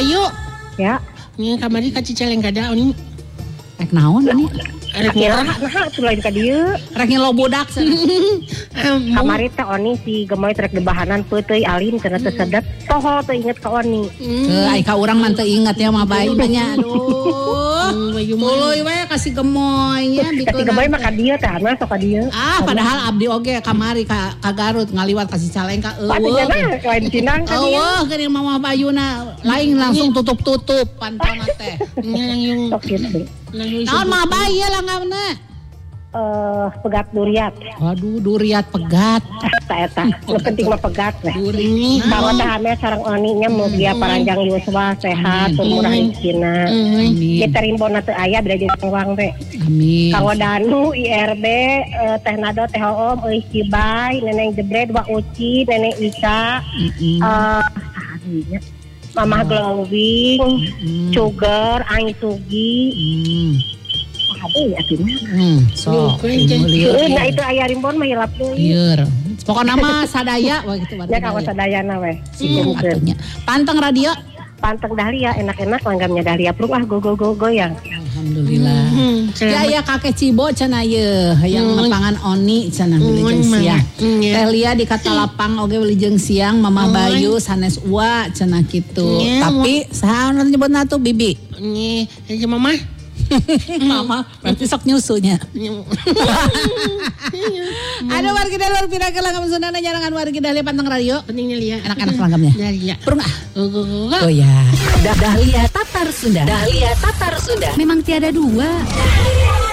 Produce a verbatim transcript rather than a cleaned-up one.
Bayu. Ya. Ini kamari ka Cicaleng kada oni. Rek naon ini? Rek naha naha tuh lain ka dieu. Rek ngelo bodak cenah. Kamari teh oni si gemoy trek debahanan peuteui alin cenah teu sedep. Toho teu inget ka oni. Heuh ai ka urang mah teu inget ya mah bayi nya. Aduh. Tuluy we kasih gemoy nya bikeun. Kasih gemoy mah ka dieu teh ana sok ka dieu. Ah padahal abdi oge kamari ka ka Garut ngaliwat ka Cicaleng ka eueuh. Padahal lain Cinang ka dieu. Eueuh geuning mama Bayuna lain langsung tutup-tutup pantona teh. Yang sok kitu. Naon mah bayi lah ngauna? Eh pegat duriat. Waduh duriat pegat. Eta eta. Nu penting mah pegat we. Duri. Bawa dahame sareng oni nya mugia paranjang yuswa sehat umur rezekina. Amin. Kita rimbona teu aya beda jeung uang teh. Amin. Kawadanu I R B teh Nado teh Om euy Cibay Neneng Jebret Wa Uci Neneng Isa eh saha Mamah Glowing, Sugar, Ai Sugi. Aduh ya atuh. Hmm, so. Nah itu aya rimbon mah hilap deui. Ieu. Pokona mah sadaya we kitu Ya kawa sadayana we. Sikeun atunya. Panteng radio. Panteng Dahlia enak-enak langgamnya Dahlia Prung ah go go go goyang. Alhamdulillah. Ya ya kakek Cibo cenah ieu hayang nepangan oni cenah wilujeng siang. Teh Lia di Katalapang oge wilujeng siang Mama Bayu sanes ua cenah kitu. Tapi saha anu nyebutna tuh Bibi? Nih, ya Mama. Mama, berarti sok nyusunya. Ada wargi dalur pira ke langgam sunana nyarangan wargi Dahlia Panteng Radio. Pentingnya Lia. Enak-enak langgamnya. Dahlia. Prung ah. Oh ya. Dahlia Tatar Sunda. Dahlia Tatar Sunda. Memang tiada dua.